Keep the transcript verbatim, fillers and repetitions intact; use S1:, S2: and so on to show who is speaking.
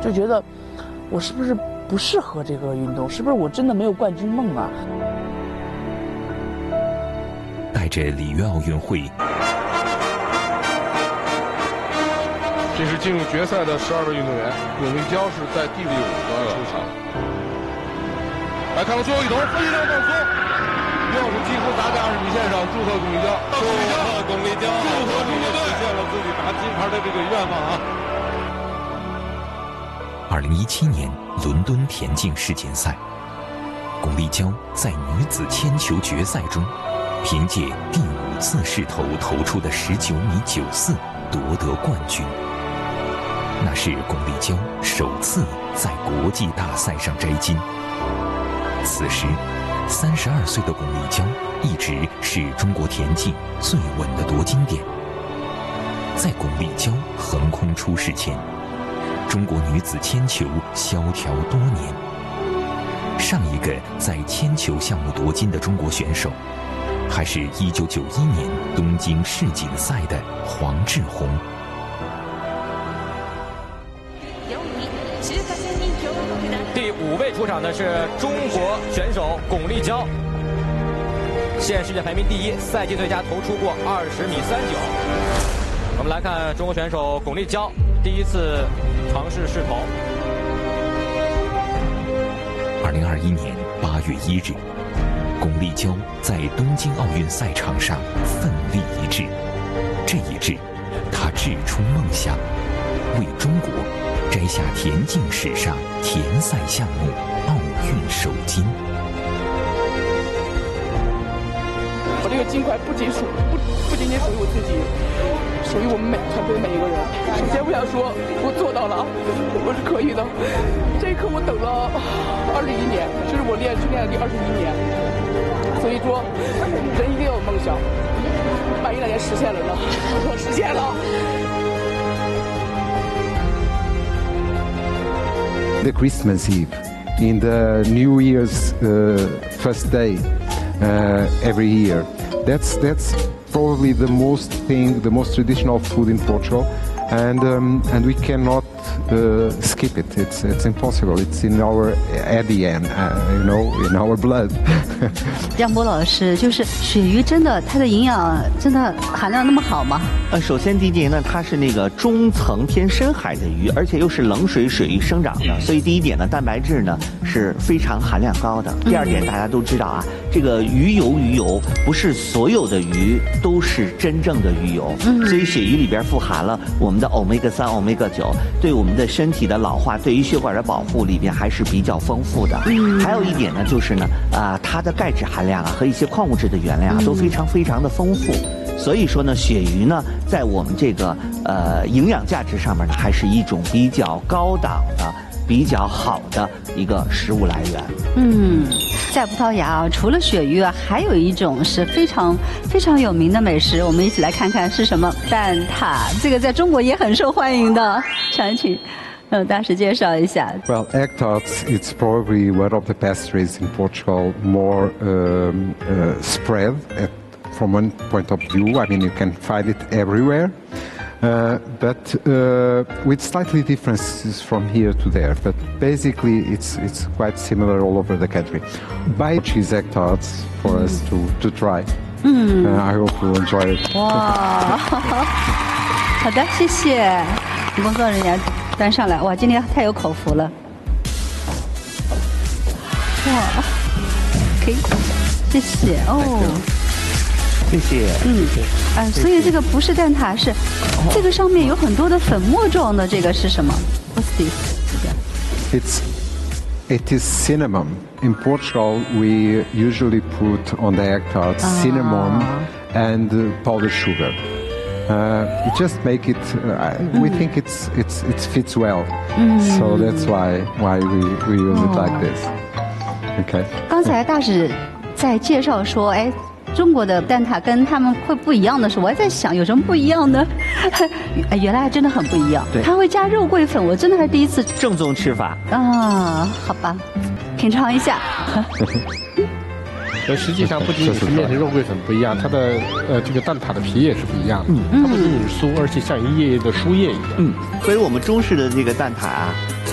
S1: 就觉得我是不是不适合这个运动？是不是我真的没有冠军梦啊？
S2: 带着里约奥运会，
S3: 这是进入决赛的十二位运动员，巩立姣是在第六个出场。来看看最后一头，非常放松，又是几乎打在二十米线上，祝贺巩立姣，
S4: 祝贺巩立姣，
S3: 祝贺中国队
S4: 实现了自己拿金牌的这个愿望啊！
S2: 二零一七年伦敦田径世锦赛，巩立姣在女子铅球决赛中，凭借第五次试投投出的十九米九四夺得冠军。那是巩立姣首次在国际大赛上摘金。此时，三十二岁的巩立姣一直是中国田径最稳的夺金点。在巩立姣横空出世前，中国女子铅球萧条多年。上一个在铅球项目夺金的中国选手，还是一九九一年东京世锦赛的黄志宏。
S5: 第五位出场的是中国选手巩立姣，现世界排名第一，赛季最佳投出过二十米三九。我们来看中国选手巩立姣第一次尝试试投。
S2: 二零二一年八月一日，巩立姣在东京奥运赛场上奋力一掷，这一掷，她掷出梦想，为中国摘下田径史上田赛项目奥运首金。
S1: 我这个金块不仅属不不仅仅属于我自己，属于我们每团队每一个人。首先，我想说，我做到了，我是可以的。这一刻我等了二十一年，这是我练训练的第二十一年。所以说，人一定要有梦想。万一哪天实现了呢？我实现了。
S6: The Christmas Eve, in the New Year's uh, first day uh, every year. That's that's probably the most thing, the most traditional food in Portugal, and um, and we cannot uh, skip it. It's it's impossible. It's in our A D N, uh, you know, in our blood.
S7: 杨博老师，就是鳕鱼真的它的营养真的含量那么好吗？
S8: 呃，首先第一点呢，它是那个中层偏深海的鱼，而且又是冷水水域生长的，所以第一点呢，蛋白质呢是非常含量高的。第二点，大家都知道啊，这个鱼油鱼油不是所有的鱼都是真正的鱼油，嗯，所以鳕鱼里边富含了我们的欧米伽三、欧米伽九，对我们的身体的老化、对于血管的保护里边还是比较丰富的。嗯，还有一点呢，就是呢，啊、呃，它的钙质含量啊和一些矿物质的原料啊都非常非常的丰富。所以说呢，鳕鱼呢，在我们这个呃营养价值上面呢，还是一种比较高档的、比较好的一个食物来源。
S7: 嗯，在葡萄牙啊，除了鳕鱼啊，还有一种是非常非常有名的美食，我们一起来看看是什么蛋挞。这个在中国也很受欢迎的，想请呃大师介绍一下。
S6: Well, egg tarts, it's probably one of the pastries in Portugal more um, uh, spread at, from one point of view. I mean, you can find it everywhere. Uh, but uh, with slightly differences from here to there. But basically, it's it's quite similar all over the country. Buy cheese egg tarts for us to, to try. Mm. Uh, I hope you'll enjoy it.
S7: 哇，好的，谢谢工作人员端上来。哇，今天太有口福了。哇，可以，谢谢哦。
S8: 谢谢。
S7: 嗯，哎、呃，所以这个不是蛋挞，是、哦、这个上面有很多的粉末状的，这个是什么 ？What's this?
S6: It's it is cinnamon. In Portugal, we usually put on the egg tarts ah. cinnamon and uh, powdered sugar. Uh, we just make it. Uh, mm. We think it's it's it fits well, mm. so that's why why we we use it like this. Okay.
S7: 刚才大使在介绍说，哎。中国的蛋挞跟他们会不一样的时候，我还在想有什么不一样呢？原来真的很不一样。它会加肉桂粉，我真的还是第一次。
S8: 正宗吃法
S7: 啊，好吧，品尝一下。
S3: 呃，实际上不仅仅是面是肉桂粉不一样，它的呃这个蛋挞的皮也是不一样的。嗯，它不仅仅是酥，而且像一叶叶的树叶一样。
S8: 嗯，所以我们中式的这个蛋挞啊。